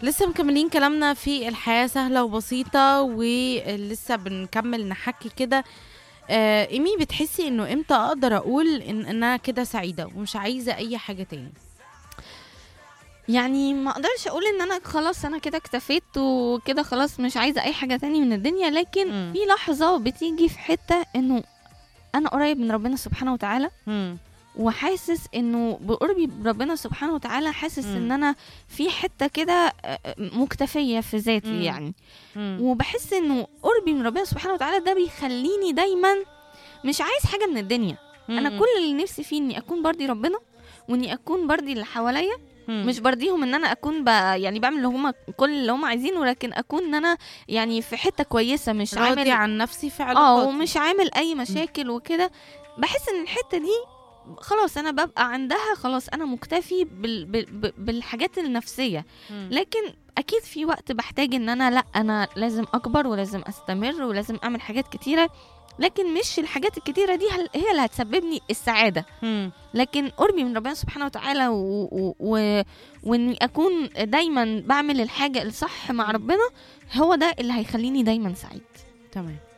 لسه مكملين كلامنا في الحياة سهلة وبسيطة، ولسه بنكمل نحكي كده. إيمي، بتحسي إنه إمتى أقدر أقول إن أنا كده سعيدة ومش عايزة أي حاجة تاني؟ يعني ما اقدرش اقول ان انا خلاص انا كده اكتفيت وكده خلاص مش عايزه اي حاجه تاني من الدنيا، لكن مم. في لحظه بتيجي في حته انه انا قريب من ربنا سبحانه وتعالى، مم. وحاسس انه بقربي بربنا سبحانه وتعالى حاسس مم. ان انا في حته كده مكتفيه في ذاتي مم. يعني. مم. وبحس انه قربي من ربنا سبحانه وتعالى ده بيخليني دايما مش عايز حاجه من الدنيا. انا مم. كل اللي نفسي فيه اني اكون برضي ربنا، واني اكون برضي اللي حواليا. مم. مش برضيهم ان انا اكون يعني بعمل اللي هما كل اللي هما عايزينه، لكن اكون ان انا يعني في حته كويسه، مش راضية عامل عن نفسي في علاقاتي. ومش عامل اي مم. مشاكل وكده. بحس ان الحته دي خلاص انا ببقى عندها، خلاص انا مكتفي بالحاجات النفسيه. مم. لكن اكيد في وقت بحتاج ان انا لا، انا لازم اكبر ولازم استمر ولازم اعمل حاجات كتيره، لكن مش الحاجات الكتيره دي هي اللي هتسببني السعاده. مم. لكن قربي من ربنا سبحانه وتعالى واني اكون دايما بعمل الحاجه الصح مع ربنا، هو ده اللي هيخليني دايما سعيد. تمام.